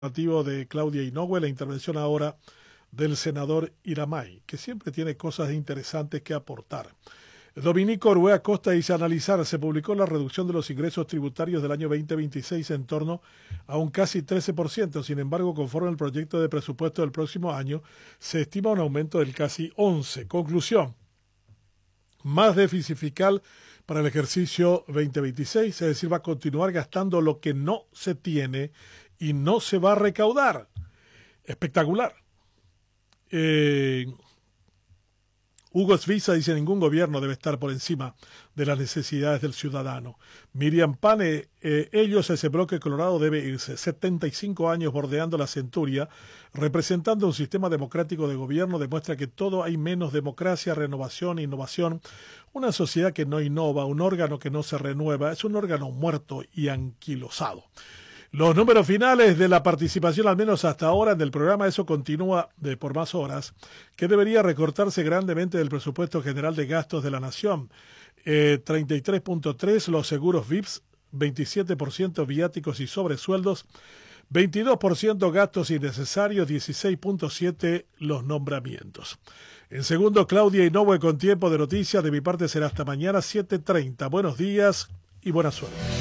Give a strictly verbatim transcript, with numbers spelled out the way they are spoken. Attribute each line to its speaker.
Speaker 1: Nativo de Claudia Inoue, la intervención ahora del senador Iramay, que siempre tiene cosas interesantes que aportar. Dominico Orué Costa dice: analizar, se publicó la reducción de los ingresos tributarios del año veinte veintiséis en torno a un casi trece por ciento. Sin embargo, conforme al proyecto de presupuesto del próximo año, se estima un aumento del casi once por ciento. Conclusión: más déficit fiscal para el ejercicio veinte veintiséis, es decir, va a continuar gastando lo que no se tiene y no se va a recaudar. Espectacular. Eh, Hugo Svisa dice: ningún gobierno debe estar por encima de las necesidades del ciudadano. Miriam Pane, eh, ellos, ese bloque colorado debe irse. setenta y cinco años bordeando la centuria, representando un sistema democrático de gobierno, demuestra que todo hay menos democracia, renovación, innovación. Una sociedad que no innova, un órgano que no se renueva, es un órgano muerto y anquilosado. Los números finales de la participación, al menos hasta ahora, en el programa, eso continúa de por más horas, que debería recortarse grandemente del presupuesto general de gastos de la nación. Eh, treinta y tres punto tres los seguros V I P S, veintisiete por ciento viáticos y sobresueldos, veintidós por ciento gastos innecesarios, dieciséis punto siete los nombramientos. En segundo, Claudia Inoue con tiempo de noticias. De mi parte será hasta mañana siete treinta. Buenos días y buena suerte.